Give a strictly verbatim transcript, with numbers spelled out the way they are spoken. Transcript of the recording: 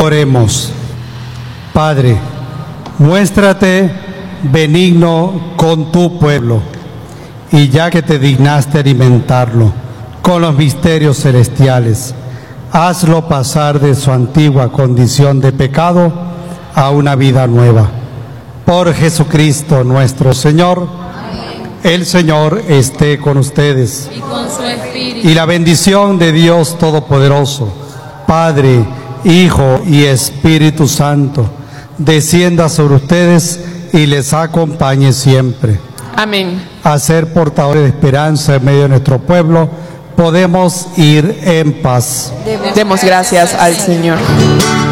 Oremos. Padre, muéstrate benigno con tu pueblo, y ya que te dignaste alimentarlo con los misterios celestiales, hazlo pasar de su antigua condición de pecado a una vida nueva. Por Jesucristo nuestro Señor. Amén. El Señor esté con ustedes. Y con su espíritu. Y la bendición de Dios Todopoderoso, Padre, Hijo y Espíritu Santo, descienda sobre ustedes y les acompañe siempre. Amén. A ser portadores de esperanza en medio de nuestro pueblo, podemos ir en paz. Demos gracias al Señor.